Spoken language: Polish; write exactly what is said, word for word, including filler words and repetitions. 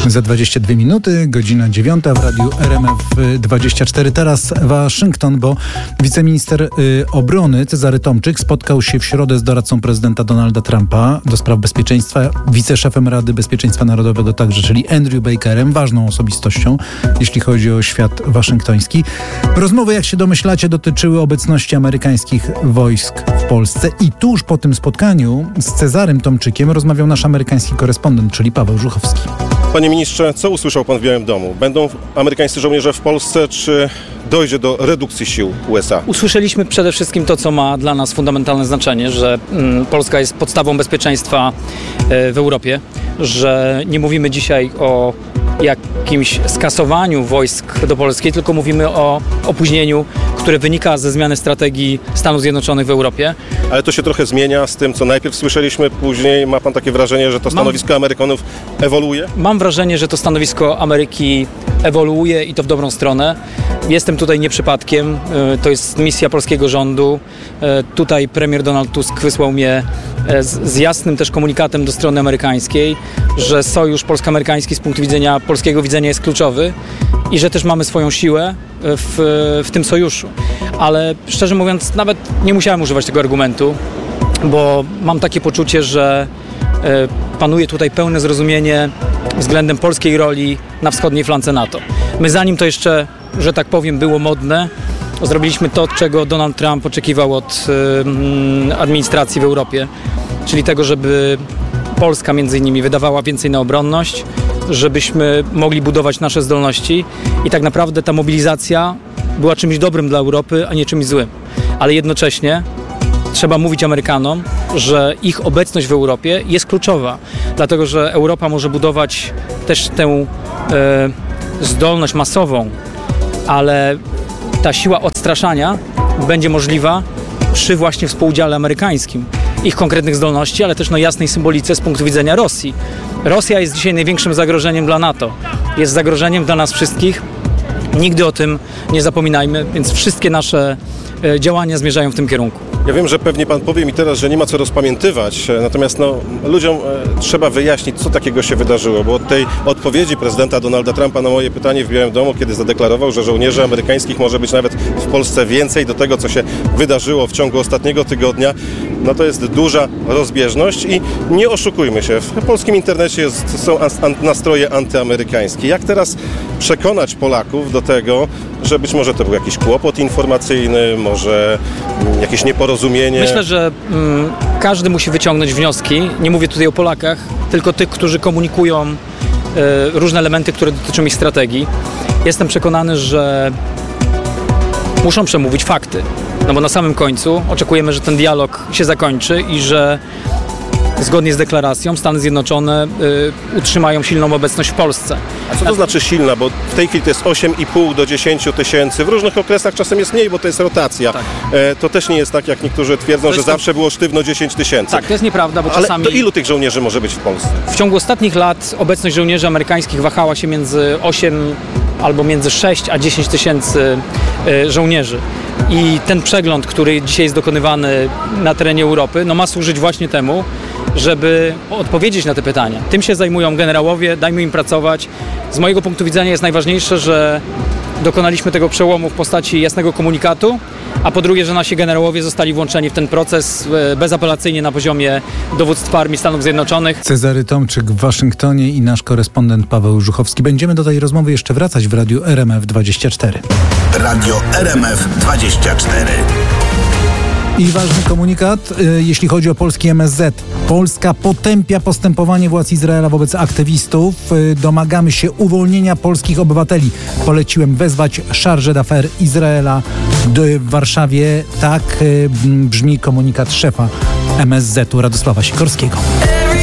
Za dwadzieścia dwie minuty, godzina dziewiąta w Radiu R M F dwadzieścia cztery. Teraz Waszyngton, bo wiceminister y, obrony Cezary Tomczyk spotkał się w środę z doradcą prezydenta Donalda Trumpa do spraw bezpieczeństwa, wiceszefem Rady Bezpieczeństwa Narodowego także, czyli Andrew Bakerem, ważną osobistością, jeśli chodzi o świat waszyngtoński. Rozmowy, jak się domyślacie, dotyczyły obecności amerykańskich wojsk w Polsce i tuż po tym spotkaniu z Cezarym Tomczykiem rozmawiał nasz amerykański korespondent, czyli Paweł Żuchowski. Panie ministrze, co usłyszał pan w Białym Domu? Będą amerykańscy żołnierze w Polsce, czy dojdzie do redukcji sił U S A? Usłyszeliśmy przede wszystkim to, co ma dla nas fundamentalne znaczenie, że mm, Polska jest podstawą bezpieczeństwa y, w Europie, że nie mówimy dzisiaj o jakimś skasowaniu wojsk do Polski, tylko mówimy o opóźnieniu, które wynika ze zmiany strategii Stanów Zjednoczonych w Europie. Ale to się trochę zmienia z tym, co najpierw słyszeliśmy, później ma pan takie wrażenie, że to stanowisko mam, Amerykanów ewoluuje? Mam wrażenie, że to stanowisko Ameryki ewoluuje i to w dobrą stronę. Jestem tutaj nie przypadkiem, to jest misja polskiego rządu. Tutaj premier Donald Tusk wysłał mnie z, z jasnym też komunikatem do strony amerykańskiej, że sojusz polsko-amerykański z punktu widzenia polskiego widzenia jest kluczowy i że też mamy swoją siłę w, w tym sojuszu. Ale szczerze mówiąc, nawet nie musiałem używać tego argumentu, bo mam takie poczucie, że panuje tutaj pełne zrozumienie względem polskiej roli na wschodniej flance NATO. My zanim to jeszcze, że tak powiem, było modne, zrobiliśmy to, czego Donald Trump oczekiwał od y, administracji w Europie, czyli tego, żeby Polska między innymi wydawała więcej na obronność, żebyśmy mogli budować nasze zdolności i tak naprawdę ta mobilizacja była czymś dobrym dla Europy, a nie czymś złym. Ale jednocześnie trzeba mówić Amerykanom, że ich obecność w Europie jest kluczowa, dlatego że Europa może budować też tę e, zdolność masową, ale ta siła odstraszania będzie możliwa przy właśnie współudziale amerykańskim, ich konkretnych zdolności, ale też no jasnej symbolice z punktu widzenia Rosji. Rosja jest dzisiaj największym zagrożeniem dla NATO, jest zagrożeniem dla nas wszystkich. Nigdy o tym nie zapominajmy, więc wszystkie nasze e, działania zmierzają w tym kierunku. Ja wiem, że pewnie pan powie mi teraz, że nie ma co rozpamiętywać, natomiast no, ludziom e, trzeba wyjaśnić, co takiego się wydarzyło, bo od tej odpowiedzi prezydenta Donalda Trumpa na moje pytanie w Białym Domu, kiedy zadeklarował, że żołnierzy amerykańskich może być nawet w Polsce więcej do tego, co się wydarzyło w ciągu ostatniego tygodnia, no to jest duża rozbieżność i nie oszukujmy się, w polskim internecie jest, są an, nastroje antyamerykańskie. Jak teraz przekonać Polaków do tego, że być może to był jakiś kłopot informacyjny, może jakieś nieporozumienie? Myślę, że mm, każdy musi wyciągnąć wnioski. Nie mówię tutaj o Polakach, tylko tych, którzy komunikują y, różne elementy, które dotyczą ich strategii. Jestem przekonany, że muszą przemówić fakty. No bo na samym końcu oczekujemy, że ten dialog się zakończy i że zgodnie z deklaracją Stany Zjednoczone y, utrzymają silną obecność w Polsce. A co to znaczy silna? Bo w tej chwili to jest osiem i pół do dziesięć tysięcy. W różnych okresach czasem jest mniej, bo to jest rotacja. Tak. E, to też nie jest tak, jak niektórzy twierdzą, że to... zawsze było sztywno dziesięć tysięcy. Tak, to jest nieprawda, bo Ale czasami... to ilu tych żołnierzy może być w Polsce? W ciągu ostatnich lat obecność żołnierzy amerykańskich wahała się między osiem albo między sześć a dziesięć tysięcy y, żołnierzy. I ten przegląd, który dzisiaj jest dokonywany na terenie Europy, no ma służyć właśnie temu, żeby odpowiedzieć na te pytania. Tym się zajmują generałowie, dajmy im pracować. Z mojego punktu widzenia jest najważniejsze, że dokonaliśmy tego przełomu w postaci jasnego komunikatu, a po drugie, że nasi generałowie zostali włączeni w ten proces bezapelacyjnie na poziomie dowództwa Armii Stanów Zjednoczonych. Cezary Tomczyk w Waszyngtonie i nasz korespondent Paweł Żuchowski. Będziemy do tej rozmowy jeszcze wracać w Radiu R M F dwadzieścia cztery. Radio R M F dwadzieścia cztery. I ważny komunikat, jeśli chodzi o polski M S Z. Polska potępia postępowanie władz Izraela wobec aktywistów. Domagamy się uwolnienia polskich obywateli. Poleciłem wezwać Chargé d'Affaires Izraela w Warszawie. Tak brzmi komunikat szefa M S Z-u Radosława Sikorskiego.